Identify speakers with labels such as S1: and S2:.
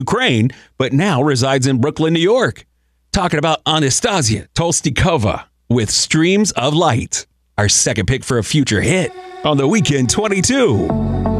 S1: Ukraine, but now resides in Brooklyn, New York. Talking about Anastasia Tolstikova with Streams of Light, our second pick for a future hit on the Weekend 22.